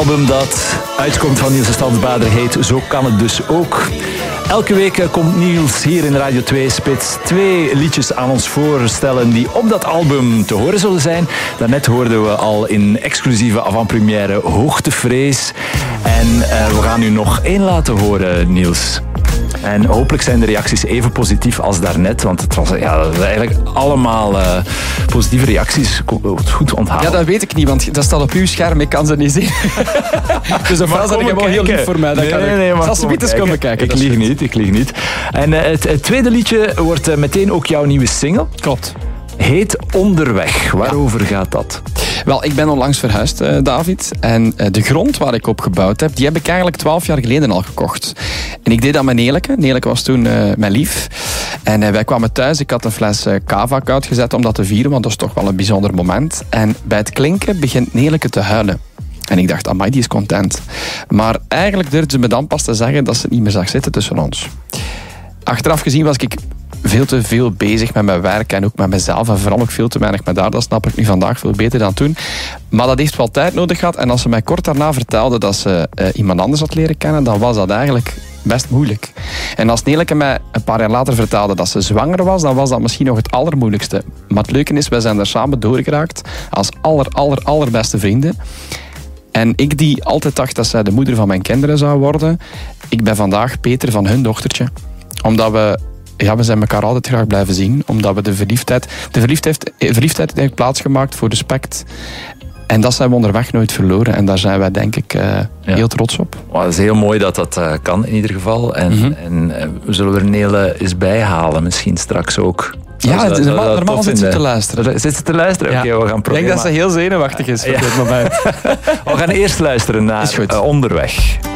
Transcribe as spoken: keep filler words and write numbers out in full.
album dat uitkomt van Niels de Stadsbader heet Zo kan het dus ook. Elke week komt Niels hier in Radio twee Spits twee liedjes aan ons voorstellen die op dat album te horen zullen zijn. Daarnet hoorden we al in exclusieve avant-première Hoogtevrees. En uh, we gaan u nog één laten horen, Niels. En hopelijk zijn de reacties even positief als daarnet. Want het was ja, eigenlijk allemaal uh, positieve reacties. Goed onthouden. Ja, dat weet ik niet, want dat staat op uw scherm. Ik kan ze niet zien. Dus dat was wel heel lief voor mij. Dat nee, kan nee, nee, ik. Zal ze eens komen kijken. Ik lieg niet, ik lieg niet. En uh, het, het tweede liedje wordt uh, meteen ook jouw nieuwe single. Klopt. Heet Onderweg. Waarover ja. gaat dat? Wel, ik ben onlangs verhuisd, uh, David. En uh, de grond waar ik op gebouwd heb, die heb ik eigenlijk twaalf jaar geleden al gekocht. En ik deed dat met Neleke. Neleke was toen uh, mijn lief. En uh, wij kwamen thuis. Ik had een fles uh, cava koud gezet om dat te vieren, want dat is toch wel een bijzonder moment. En bij het klinken begint Neleke te huilen. En ik dacht, amai, die is content. Maar eigenlijk durfde ze me dan pas te zeggen dat ze het niet meer zag zitten tussen ons. Achteraf gezien was ik veel te veel bezig met mijn werk en ook met mezelf. En vooral ook veel te weinig met haar. Dat snap ik nu vandaag veel beter dan toen. Maar dat heeft wel tijd nodig gehad. En als ze mij kort daarna vertelde dat ze uh, iemand anders had leren kennen, dan was dat eigenlijk best moeilijk. En als Neleke mij een paar jaar later vertelde dat ze zwanger was, dan was dat misschien nog het allermoeilijkste. Maar het leuke is, wij zijn er samen doorgeraakt als aller, aller, allerbeste vrienden. En ik die altijd dacht dat zij de moeder van mijn kinderen zou worden, ik ben vandaag Peter van hun dochtertje. Omdat we Ja, we zijn elkaar altijd graag blijven zien. Omdat we de verliefdheid... De verliefdheid, verliefdheid heeft plaatsgemaakt voor respect. En dat zijn we onderweg nooit verloren. En daar zijn wij denk ik uh, ja. heel trots op. Well, het is heel mooi dat dat uh, kan in ieder geval. En, mm-hmm. en uh, we zullen er een hele eens bij halen. Misschien straks ook. Ja, het is normaal, normaal zit ze te luisteren. Zit ze te luisteren? Ja. Oké, okay, we gaan proberen. Ik denk dat ze heel zenuwachtig is op ja. dit moment. We gaan eerst luisteren naar uh, Onderweg.